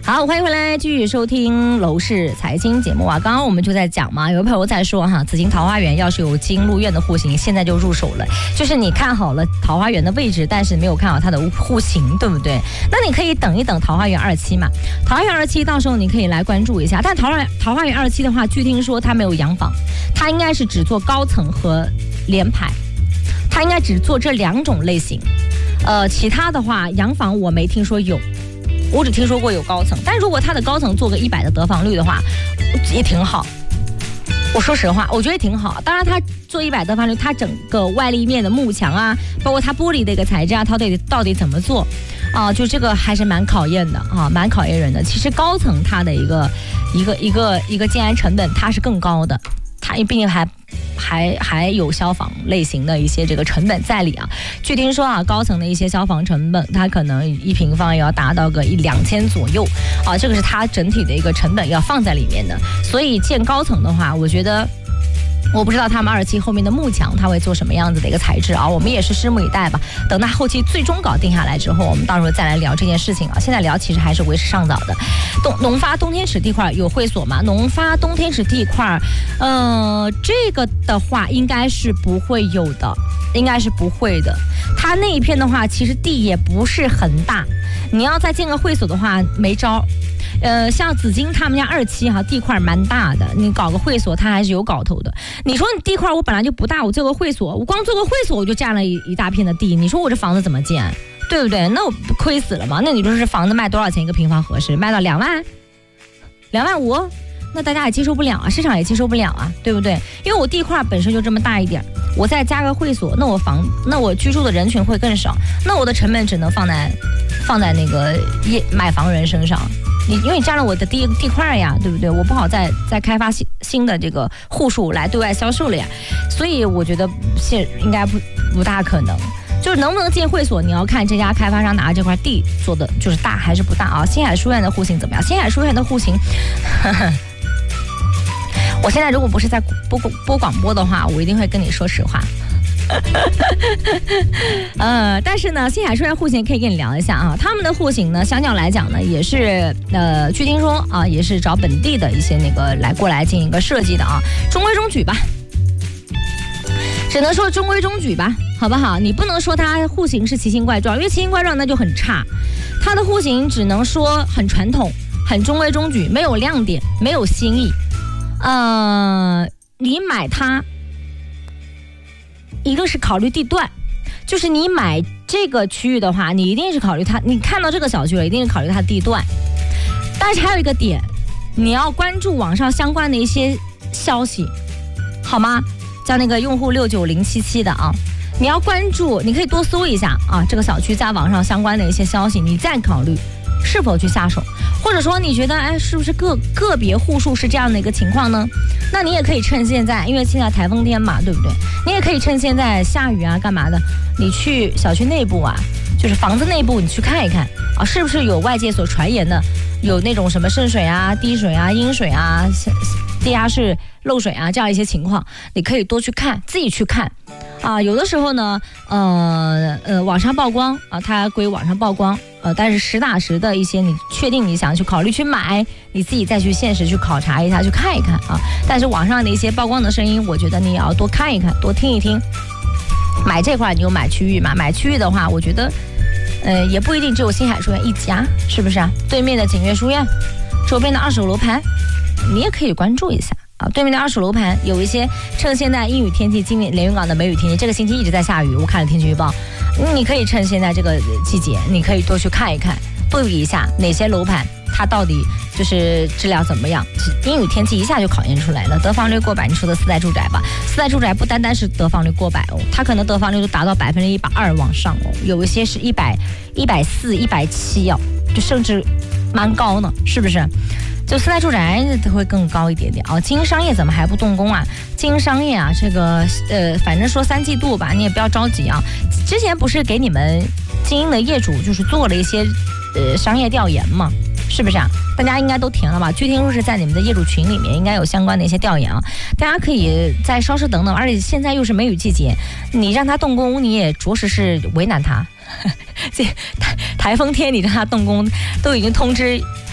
好，欢迎回来，继续收听楼市财经节目啊。刚刚我们就在讲嘛，有朋友在说哈，紫金桃花源要是有金鹿苑的户型，现在就入手了。就是你看好了桃花源的位置，但是没有看好它的户型，对不对？那你可以等一等桃花源27嘛。桃花源27到时候你可以来关注一下。但桃花源27的话，据听说它没有洋房，它应该是只做高层和联排，它应该只做这2种类型。其他的话，洋房我没听说有。我只听说过有高层，但如果它的高层做个100的得房率的话，也挺好。我说实话，我觉得挺好。当然，它做100得房率，它整个外立面的幕墙啊，包括它玻璃的一个材质啊，它到底怎么做啊？就这个还是蛮考验的啊，蛮考验人的。其实高层它的一个建安成本它是更高的，它毕竟还有消防类型的一些这个成本在里啊。据听说啊，高层的一些消防成本，它可能1平方也要达到个1-2000左右啊，这个是它整体的一个成本要放在里面的。所以建高层的话，我觉得。我不知道他们27后面的幕墙它会做什么样子的一个材质啊，我们也是拭目以待吧。等它后期最终搞定下来之后，我们到时候再来聊这件事情啊。现在聊其实还是为时尚早的。农发冬天池地块有会所吗？农发冬天池地块，这个的话应该是不会有的，应该是不会的。它那一片的话，其实地也不是很大，你要再建个会所的话没招。像紫金他们家27哈，地块蛮大的，你搞个会所它还是有搞头的。你说你地块我本来就不大，我做个会所，我光做个会所我就占了一大片的地，你说我这房子怎么建，对不对？那我亏死了嘛。那你说是房子卖多少钱一个平方合适？卖到2万、2万5，那大家也接受不了啊，市场也接受不了啊，对不对？因为我地块本身就这么大一点，我再加个会所，那我居住的人群会更少，那我的成本只能放在那个买房人身上。因为你占了我的地块呀，对不对？我不好再开发新的这个户数来对外销售了呀，所以我觉得应该不大可能。就是能不能建会所，你要看这家开发商拿这块地做的就是大还是不大啊。新海书院的户型怎么样？新海书院的户型，我现在如果不是在播广播的话，我一定会跟你说实话。但是呢，新海书院户型可以跟你聊一下啊。他们的户型呢，相较来讲呢，也是据听说啊，也是找本地的一些那个过来进行一个设计的啊，中规中矩吧，只能说中规中矩吧，好不好？你不能说它户型是奇形怪状，因为奇形怪状那就很差。它的户型只能说很传统，很中规中矩，没有亮点，没有新意。你买它。一个是考虑地段，就是你买这个区域的话，你一定是考虑它，你看到这个小区了，一定是考虑它的地段。但是还有一个点，你要关注网上相关的一些消息，好吗？叫那个用户69077的啊，你要关注，你可以多搜一下啊，这个小区在网上相关的一些消息，你再考虑是否去下手，或者说你觉得是不是个别户数是这样的一个情况呢？那你也可以趁现在，因为现在台风天嘛，对不对？你也可以趁现在下雨啊，干嘛的？你去小区内部啊，就是房子内部，你去看一看啊，是不是有外界所传言的有那种什么渗水啊、滴水啊、阴水啊、地下室漏水啊这样一些情况，你可以多去看，自己去看。啊，有的时候呢，网上曝光啊，它归网上曝光，但是实打实的一些，你确定你想去考虑去买，你自己再去现实去考察一下，去看一看啊。但是网上的一些曝光的声音，我觉得你也要多看一看，多听一听。买这块你就买区域嘛，买区域的话，我觉得，也不一定只有新海书院一家，是不是啊？对面的景悦书院，周边的2手楼盘，你也可以关注一下。对面的2手楼盘有一些，趁现在阴雨天气，今年连云港的梅雨天气，这个星期一直在下雨，我看了天气预报，你可以趁现在这个季节，你可以多去看一看，对比一下哪些楼盘它到底就是质量怎么样。阴雨天气一下就考验出来了，得房率过百，你说的4代住宅吧，4代住宅不单单是得房率过百哦，它可能得房率都达到120%往上哦，有一些是100、140、170哦，就甚至蛮高呢，是不是？就4代住宅会更高一点点啊。精英商业怎么还不动工啊？精英商业啊，这个反正说3季度吧，你也不要着急啊。之前不是给你们精英的业主就是做了一些商业调研嘛，是不是啊？大家应该都填了吧？据听说是在你们的业主群里面应该有相关的一些调研啊，大家可以再稍事等等。而且现在又是梅雨季节，你让他动工，你也着实是为难他。这台风天你让他动工，都已经通知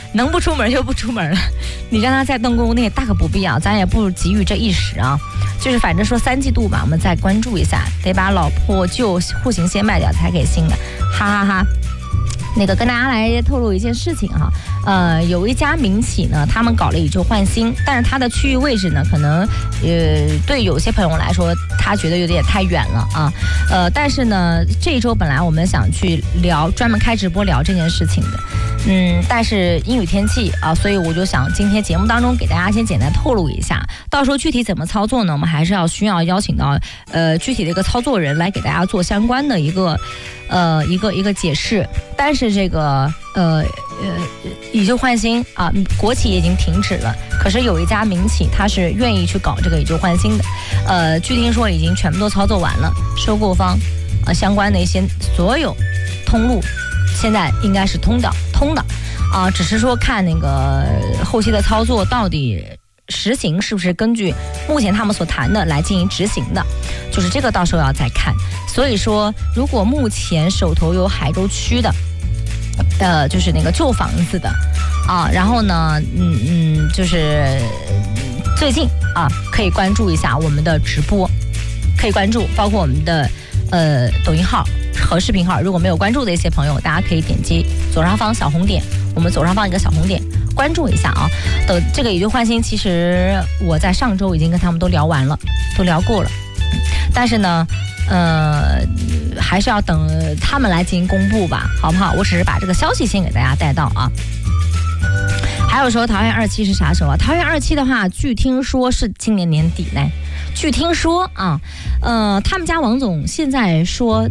能不出门就不出门了。你让他再动工，那也大可不必啊，咱也不急于这一时啊。就是反正说3季度吧，我们再关注一下，得把老破旧户型先卖掉，才给新的，哈哈哈。那个跟大家来透露一件事情哈，有一家民企呢，他们搞了以旧换新，但是它的区域位置呢，可能对有些朋友来说，他觉得有点太远了啊，但是呢，这一周本来我们想去聊，专门开直播聊这件事情的，但是阴雨天气啊，所以我就想今天节目当中给大家先简单透露一下，到时候具体怎么操作呢，我们还是需要邀请到具体的一个操作人来给大家做相关的一个解释。但是这个以旧换新啊，国企已经停止了，可是有一家民企它是愿意去搞这个以旧换新的，据听说已经全部都操作完了，收购方相关的一些所有通路现在应该是通的啊，只是说看那个后期的操作到底实行是不是根据目前他们所谈的来进行执行的，就是这个到时候要再看。所以说如果目前手头有海州区的就是那个旧房子的啊，然后呢就是最近啊可以关注一下我们的直播，可以关注包括我们的抖音号和视频号，如果没有关注的一些朋友，大家可以点击左上方小红点，我们左上方一个小红点关注一下啊。等这个以旧换新，其实我在上周已经跟他们都聊完了，都聊过了，但是呢还是要等他们来进行公布吧，好不好？我只是把这个消息先给大家带到啊。还有说桃园27是啥时候啊？桃园27的话，据听说是今年年底呢。据听说啊，他们家王总现在说，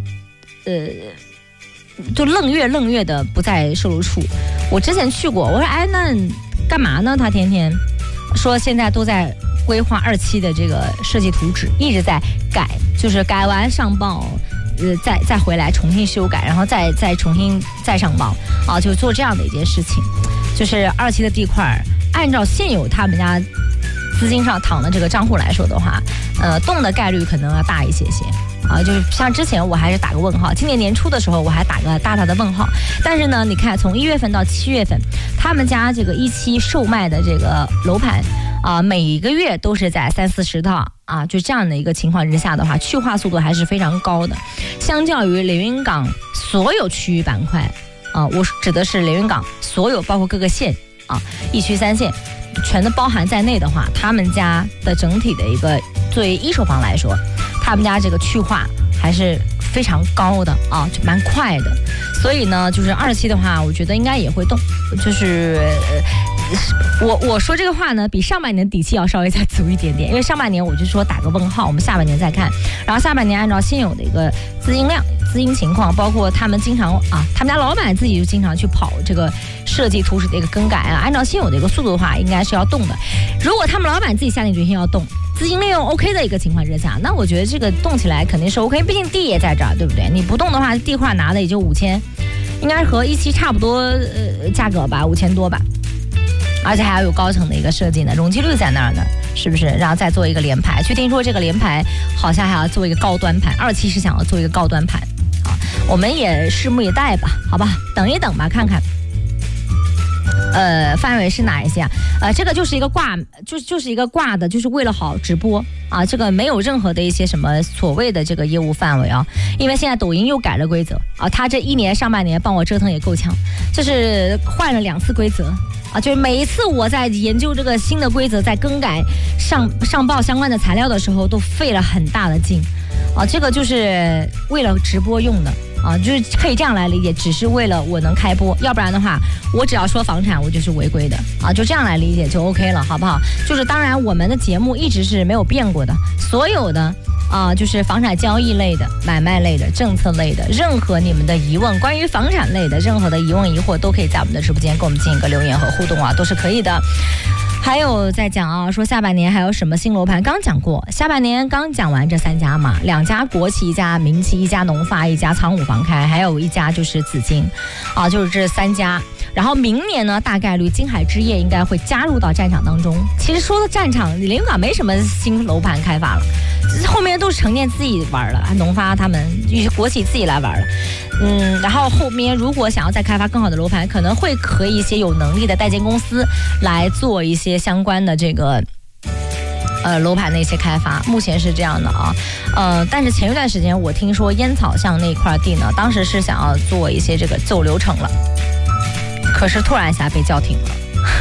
就愣月的不在售楼处。我之前去过，我说哎，那干嘛呢？他天天说现在都在规划27的这个设计图纸，一直在改，就是改完上报。再回来重新修改，然后再重新再上报啊，就做这样的一件事情。就是27的地块，按照现有他们家资金上躺的这个账户来说的话，动的概率可能要大一些啊。就是像之前我还是打个问号，今年年初的时候我还打个大的问号。但是呢，你看从1月份到7月份，他们家这个17售卖的这个楼盘啊，每一个月都是在30-40套。啊，就这样的一个情况之下的话，去化速度还是非常高的。相较于连云港所有区域板块啊，我指的是连云港所有包括各个县啊，1区3县全都包含在内的话，他们家的整体的一个作为一手房来说，他们家这个去化还是非常高的啊，就蛮快的。所以呢，就是27的话，我觉得应该也会动，就是我说这个话呢，比上半年底气要稍微再足一点点，因为上半年我就说打个问号，我们下半年再看，然后下半年按照现有的一个资金量、资金情况，包括他们经常他们家老板自己就经常去跑这个设计图纸的一个更改啊，按照现有的一个速度的话，应该是要动的。如果他们老板自己下定决心要动，资金利用 OK 的一个情况之下，那我觉得这个动起来肯定是 OK， 毕竟地也在这儿，对不对？你不动的话，地块拿的也就5000，应该和17差不多价格吧，5000多吧。而且还要有高层的一个设计呢，容积率在那儿呢，是不是？然后再做一个联排，据听说这个联排好像还要做一个高端盘，27是想要做一个高端盘，啊，我们也拭目以待吧，好吧，等一等吧，看看。范围是哪一些啊？这个就是一个挂，就是一个挂的，就是为了好直播啊。这个没有任何的一些什么所谓的这个业务范围啊，因为现在抖音又改了规则啊，他这1年上半年帮我折腾也够呛，就是换了2次规则啊，就是每一次我在研究这个新的规则，在更改上报相关的材料的时候，都费了很大的劲啊。这个就是为了直播用的。啊，就是可以这样来理解，只是为了我能开播，要不然的话，我只要说房产，我就是违规的啊，就这样来理解就 OK 了，好不好？就是当然，我们的节目一直是没有变过的，所有的就是房产交易类的、买卖类的、政策类的，任何你们的疑问，关于房产类的任何的疑问疑惑，都可以在我们的直播间跟我们进行一个留言和互动啊，都是可以的。还有在讲啊，说下半年还有什么新楼盘？刚讲过，下半年刚讲完这3家嘛，2家国企，1家民企，1家农发，1家仓储房开，还有1家就是紫金，啊，就是这3家。 然后明年呢，大概率金海置业应该会加入到战场当中。其实说到战场，连云港没什么新楼盘开发了，后面都是城建自己玩了，农发他们国企自己来玩了。然后后面如果想要再开发更好的楼盘，可能会和一些有能力的代建公司来做一些相关的这个楼盘的一些开发，目前是这样的啊。但是前一段时间我听说烟草巷那块地呢，当时是想要做一些这个走流程了，可是突然一下被叫停了。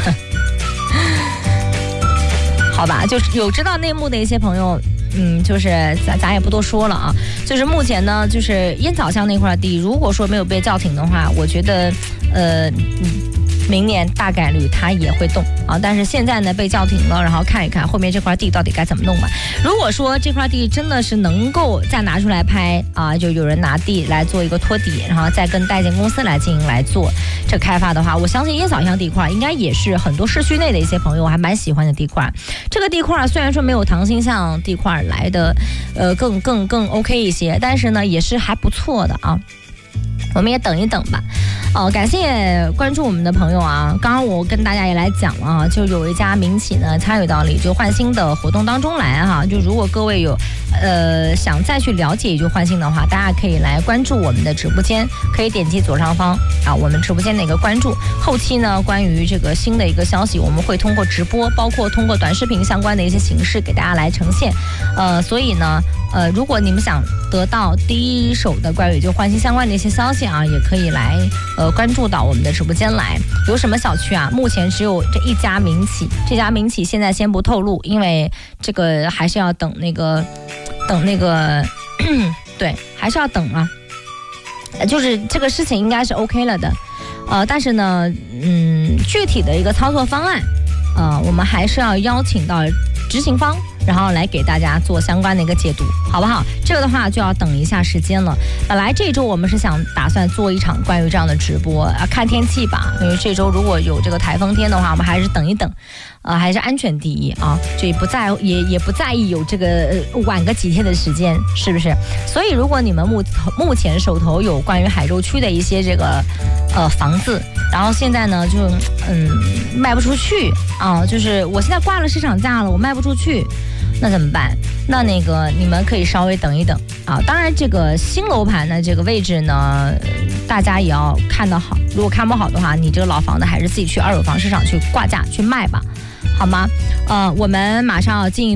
好吧，就是有知道内幕的一些朋友，就是咱也不多说了啊。就是目前呢，就是烟草巷那块地，如果说没有被叫停的话，我觉得明年大概率它也会动啊，但是现在呢被叫停了，然后看一看后面这块地到底该怎么弄吧。如果说这块地真的是能够再拿出来拍啊，就有人拿地来做一个托底，然后再跟代建公司来进行来做这开发的话，我相信烟草巷地块应该也是很多市区内的一些朋友还蛮喜欢的地块。这个地块虽然说没有唐兴巷地块来的更 OK 一些，但是呢也是还不错的啊。我们也等一等吧。感谢关注我们的朋友啊！刚刚我跟大家也来讲了啊，就有一家民企呢参与到礼旧换新的活动当中来哈。就如果各位有想再去了解礼旧换新的话，大家可以来关注我们的直播间，可以点击左上方啊我们直播间的一个关注。后期呢关于这个新的一个消息，我们会通过直播，包括通过短视频相关的一些形式给大家来呈现。所以呢如果你们想得到第一手的关于礼旧换新相关的一些消息啊，也可以来关注到我们的直播间来。有什么小区啊？目前只有这一家民企，这家民企现在先不透露，因为这个还是要等那个对，还是要等啊。就是这个事情应该是 OK 了的，但是呢，具体的一个操作方案，我们还是要邀请到执行方，然后来给大家做相关的一个解读，好不好？这个的话就要等一下时间了。本来这周我们是想打算做一场关于这样的直播啊，看天气吧，因为这周如果有这个台风天的话，我们还是等一等，还是安全第一啊，就也不在意有这个晚个几天的时间，是不是？所以如果你们目前手头有关于海州区的一些这个房子，然后现在呢就卖不出去啊，就是我现在挂了市场价了，我卖不出去。那怎么办？那个你们可以稍微等一等啊。当然，这个新楼盘的这个位置呢，大家也要看得好。如果看不好的话，你这个老房子还是自己去二手房市场去挂价去卖吧，好吗？我们马上要进